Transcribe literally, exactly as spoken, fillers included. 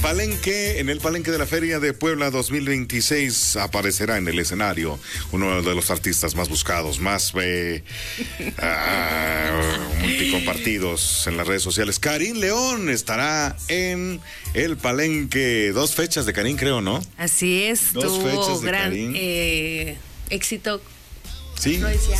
Palenque, en el Palenque de la Feria de Puebla dos mil veintiséis aparecerá en el escenario uno de los artistas más buscados, más eh, uh, multicompartidos en las redes sociales. Karim León estará en el Palenque. Dos fechas de Karim, creo, ¿no? Así es, Dos tuvo fechas de gran Karim. eh, éxito. Sí,